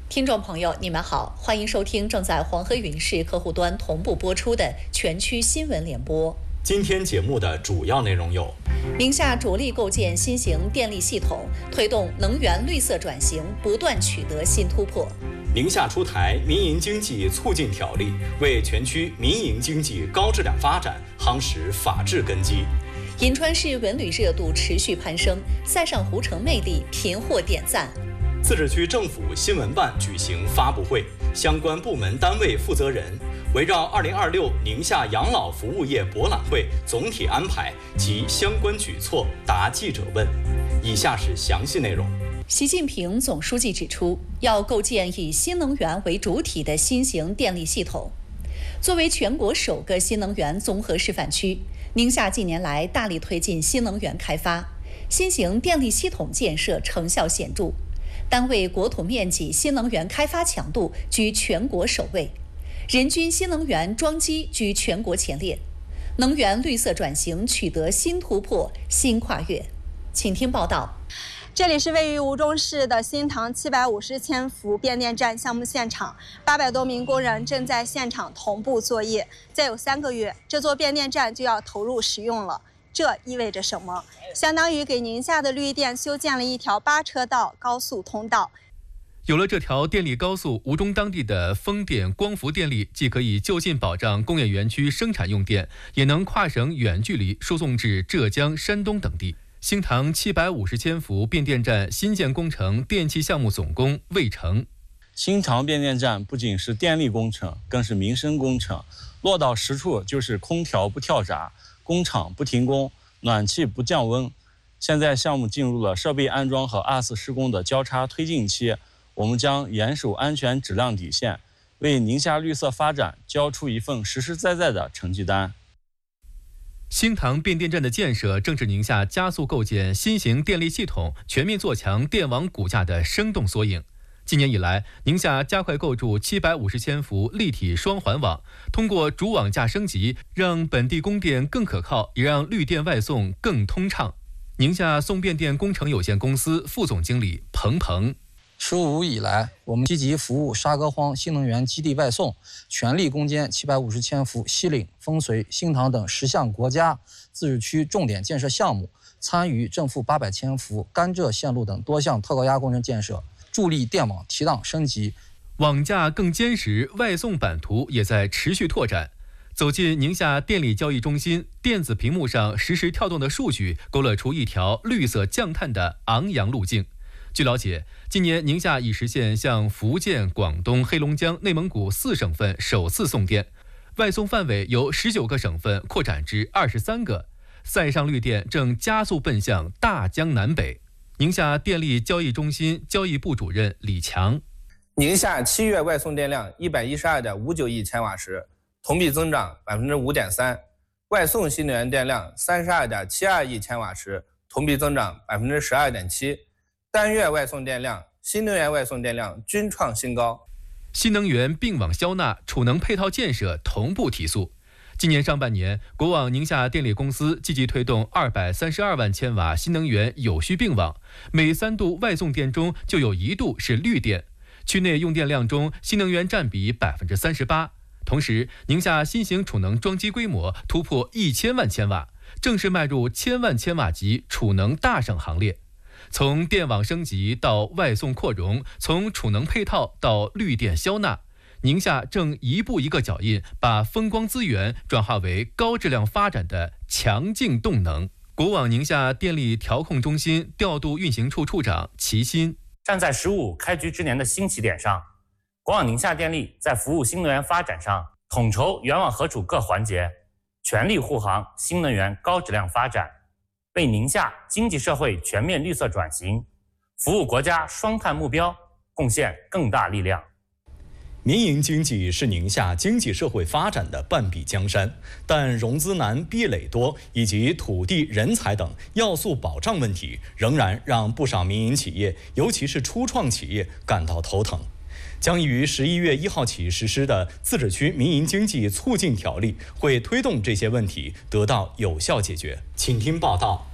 听众朋友，你们好，欢迎收听正在黄河云视客户端同步播出的全区新闻联播。 今天节目的主要内容有： 宁夏着力构建新型电力系统，推动能源绿色转型不断取得新突破。 宁夏出台民营经济促进条例，为全区民营经济高质量发展夯实法治根基。 银川市文旅热度持续攀升，塞上湖城魅力频获点赞。 自治区政府新闻办举行发布会，相关部门单位负责人围绕2026宁夏养老服务业博览会总体安排及相关举措答记者问。以下是详细内容。 习近平总书记指出，要构建以新能源为主体的新型电力系统。作为全国首个新能源综合示范区，宁夏近年来大力推进新能源开发，新型电力系统建设成效显著。单位国土面积新能源开发强度居全国首位，人均新能源装机居全国前列，能源绿色转型取得新突破、新跨越。请听报道。 这里是位于吴忠市的新塘750千伏变电站项目现场，800多名工人正在现场同步作业。再有3个月，这座变电站就要投入使用了。这意味着什么？相当于给宁夏的绿电修建了一条8车道高速通道。 有了这条电力高速，吴忠当地的风电、光伏电力既可以就近保障工业园区生产用电，也能跨省远距离输送至浙江、山东等地。新塘750千伏变电站新建工程电气项目总工魏成。 新塘变电站不仅是电力工程，更是民生工程，落到实处就是空调不跳闸，工厂不停工，暖气不降温。现在项目进入了设备安装和2次施工的交叉推进期，我们将严守安全质量底线，为宁夏绿色发展交出一份实实在在的成绩单。 新塘变电站的建设正是宁夏加速构建新型电力系统、全面做强电网骨架的生动缩影。今年以来，宁夏加快构筑750千伏立体双环网，通过主网架升级，让本地供电更可靠，也让绿电外送更通畅。宁夏送变电工程有限公司副总经理彭鹏 ，15以来，我们积极服务沙戈荒新能源基地外送，全力攻坚750千伏西岭、丰绥、新塘等10项国家自治区重点建设项目，参与正负800千伏甘蔗线路等多项特高压工程建设，助力电网提档升级， 网架更坚实，外送版图也在持续拓展。走进宁夏电力交易中心，电子屏幕上实时跳动的数据勾勒出一条绿色降碳的昂扬路径。据了解，今年宁夏已实现向福建、广东、黑龙江、内蒙古4省份首次送电，外送范围由19个省份扩展至23个，塞上绿电正加速奔向大江南北。宁夏电力交易中心交易部主任李强， 宁夏7月外送电量112.59亿千瓦时，同比增长5.3%，外送新能源电量32.72亿千瓦时，同比增长12.7%。单月外送电量、新能源外送电量均创新高。 新能源并网消纳、储能配套建设同步提速。今年上半年，国网宁夏电力公司积极推动232万千瓦新能源有序并网，每3度外送电中就有1度是绿电。区内用电量中，新能源占比38%。同时，宁夏新型储能装机规模突破1000万千瓦，正式迈入1000万千瓦级储能大省行列。从电网升级到外送扩容，从储能配套到绿电消纳，宁夏正一步一个脚印，把风光资源转化为高质量发展的强劲动能。国网宁夏电力调控中心调度运行处处长齐新， 站在15开局之年的新起点上，国网宁夏电力在服务新能源发展上，统筹原网合储各环节，全力护航新能源高质量发展，为宁夏经济社会全面绿色转型、服务国家双碳目标贡献更大力量。 民营经济是宁夏经济社会发展的半壁江山，但融资难、壁垒多以及土地、人才等要素保障问题，仍然让不少民营企业，尤其是初创企业感到头疼。将于11月1号起实施的自治区民营经济促进条例会推动这些问题得到有效解决。请听报道。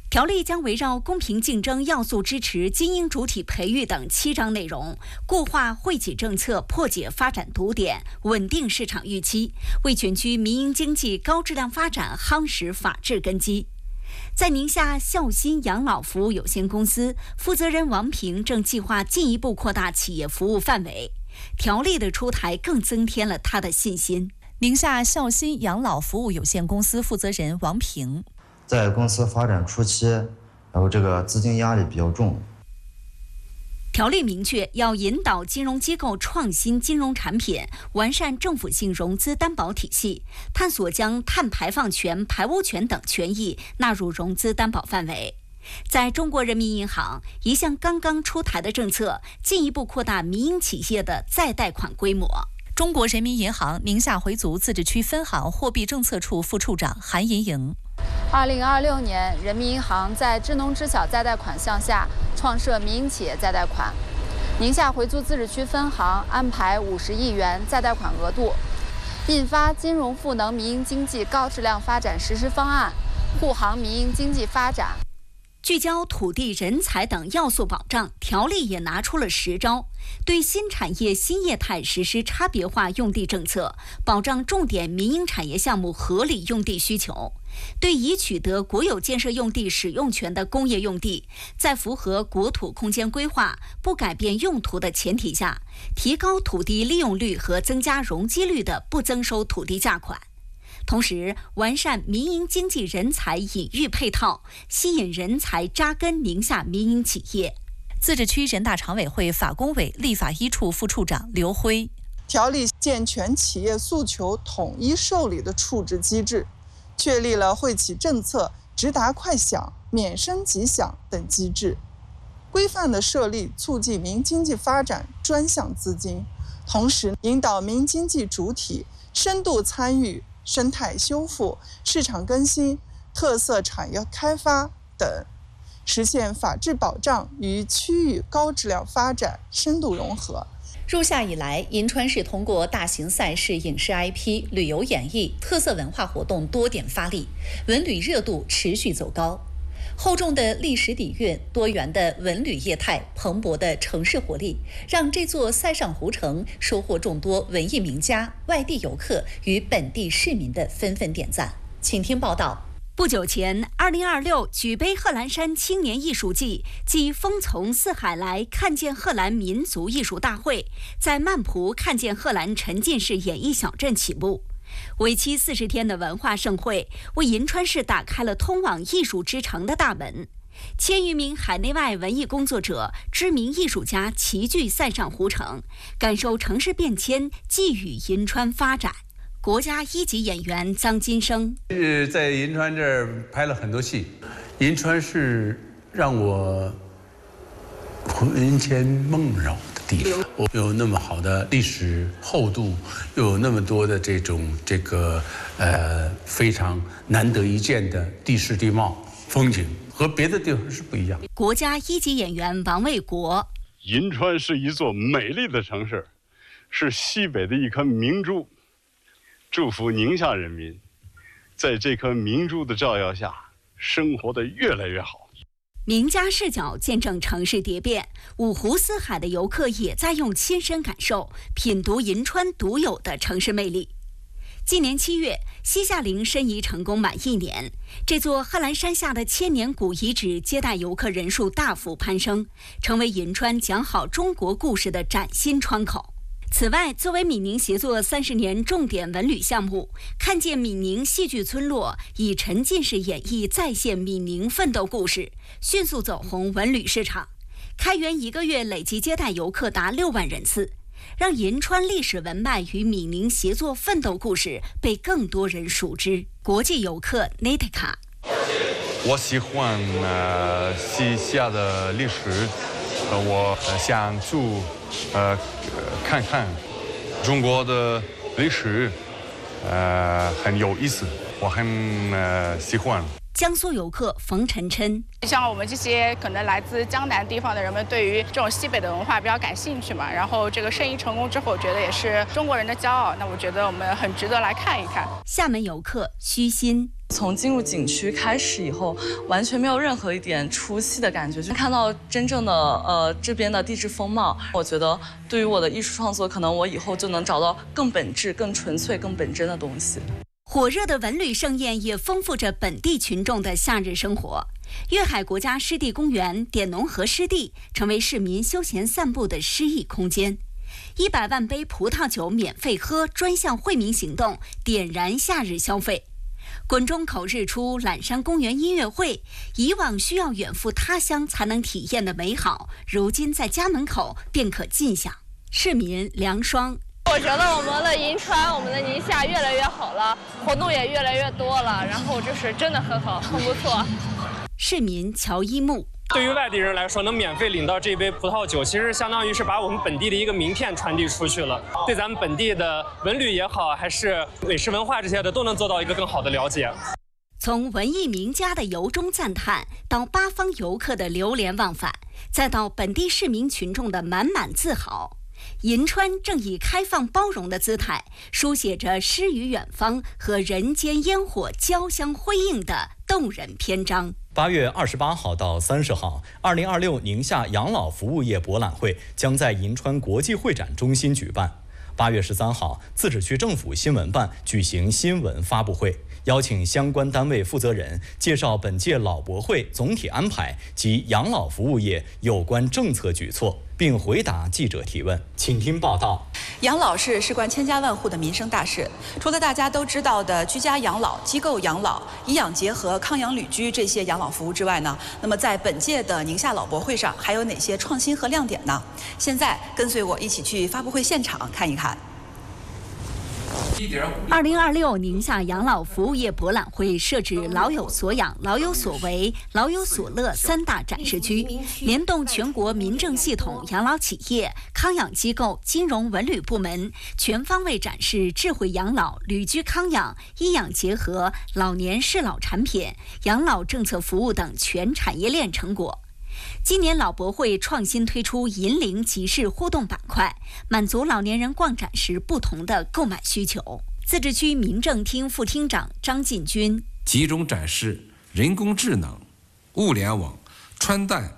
条例将围绕公平竞争要素支持、精英主体培育等7章内容，固化惠企政策，破解发展堵点，稳定市场预期，为全区民营经济高质量发展夯实法治根基。在宁夏孝心养老服务有限公司，负责人王平正计划进一步扩大企业服务范围。条例的出台更增添了他的信心。 宁夏孝心养老服务有限公司负责人王平， 在公司发展初期，然后这个资金压力比较重。 条例明确要引导金融机构创新金融产品，完善政府性融资担保体系，探索将碳排放权、排污权等权益纳入融资担保范围。在中国人民银行，一项刚刚出台的政策，进一步扩大民营企业的再贷款规模。 中国人民银行宁夏回族自治区分行货币政策处副处长韩银莹。 2026年，人民银行在支农支小再贷款项下创设民营企业再贷款。宁夏回族自治区分行安排50亿元再贷款额度，印发金融赋能民营经济高质量发展实施方案，护航民营经济发展。 聚焦土地、人才等要素保障，条例也拿出了10招，对新产业新业态实施差别化用地政策，保障重点民营产业项目合理用地需求。对已取得国有建设用地使用权的工业用地，在符合国土空间规划、不改变用途的前提下，提高土地利用率和增加容积率的不增收土地价款。同时，完善民营经济人才引育配套，吸引人才扎根宁夏民营企业。 自治区人大常委会法工委立法一处副处长刘辉。 条例健全企业诉求统一受理的处置机制，确立了惠企政策直达快享、免申即享等机制，规范地设立促进民经济发展专项资金，同时引导民经济主体深度参与生态修复、市场更新、特色产业开发等，实现法治保障与区域高质量发展深度融合。 入夏以来，银川市通过大型赛事、影视 IP、旅游演绎、特色文化活动多点发力，文旅热度持续走高。厚重的历史底蕴、多元的文旅业态、蓬勃的城市活力，让这座塞上湖城收获众多文艺名家、外地游客与本地市民的纷纷点赞。请听报道。 不久前，2026举杯贺兰山青年艺术季暨风从四海来看见贺兰民族艺术大会在曼蒲看见贺兰沉浸式演艺小镇启幕。为期40天的文化盛会，为银川市打开了通往艺术之城的大门。1000余名海内外文艺工作者、知名艺术家齐聚塞上湖城，感受城市变迁，寄予银川发展。国家1级演员臧金生在银川这儿拍了很多戏，银川是让我魂牵梦绕的地方。有那么好的历史厚度，又有那么多的这个非常难得一见的地势地貌风景，和别的地方是不一样。 国家1级演员王卫国， 银川是一座美丽的城市，是西北的一颗明珠。祝福宁夏人民在这颗明珠的照耀下生活得越来越好。 名家视角见证城市蝶变，五湖四海的游客也在用亲身感受品读银川独有的城市魅力。今年7月，西夏陵申遗成功满1年，这座贺兰山下的千年古遗址接待游客人数大幅攀升，成为银川讲好中国故事的崭新窗口。此外，作为闽宁协作30年重点文旅项目，看见闽宁戏剧村落以沉浸式演绎再现闽宁奋斗故事，迅速走红文旅市场。开园1个月，累计接待游客达6万人次，让银川历史文脉与闽宁协作奋斗故事被更多人熟知。国际游客 Nitika， 我喜欢西夏的历史，我想住看看中国的历史，很有意思，我很喜欢。 江苏游客冯晨琛， 像我们这些可能来自江南地方的人们，对于这种西北的文化比较感兴趣嘛。然后这个申遗成功之后，我觉得也是中国人的骄傲。那我觉得我们很值得来看一看。 厦门游客虚心， 从进入景区开始以后，完全没有任何一点出戏的感觉，就看到真正的这边的地质风貌。我觉得对于我的艺术创作，可能我以后就能找到更本质、更纯粹、更本真的东西。 火热的文旅盛宴也丰富着本地群众的夏日生活。粤海国家湿地公园点农河湿地成为市民休闲散步的诗意空间。100万杯葡萄酒免费喝专项惠民行动点燃夏日消费。滚钟口日出揽山公园音乐会，以往需要远赴他乡才能体验的美好，如今在家门口便可尽享。市民梁双， 我觉得我们的银川、我们的宁夏越来越好了，活动也越来越多了，然后就是真的很好，很不错。 市民乔一木， 对于外地人来说，能免费领到这杯葡萄酒，其实相当于是把我们本地的一个名片传递出去了，对咱们本地的文旅也好，还是美食文化这些的，都能做到一个更好的了解。 从文艺名家的由衷赞叹，到八方游客的流连忘返，再到本地市民群众的满满自豪，银川正以开放包容的姿态，书写着诗与远方和人间烟火交相辉映的动人篇章。 8月28号到30号，2026宁夏养老服务业博览会将在银川国际会展中心举办。8月13号，自治区政府新闻办举行新闻发布会，邀请相关单位负责人介绍本届老博会总体安排及养老服务业有关政策举措，并回答记者提问。请听报道。 养老是事关千家万户的民生大事，除了大家都知道的居家养老、机构养老、医养结合、康养旅居这些养老服务之外呢，那么在本届的宁夏老博会上还有哪些创新和亮点呢？现在跟随我一起去发布会现场看一看。 2026宁夏养老服务业博览会设置老有所养、老有所为、老有所乐3大展示区，联动全国民政系统、养老企业、康养机构、金融文旅部门，全方位展示智慧养老、旅居康养、医养结合、老年适老产品、养老政策服务等全产业链成果。今年老博会创新推出银龄集市互动板块，满足老年人逛展时不同的购买需求。自治区民政厅副厅长张进军， 集中展示人工智能、物联网、穿戴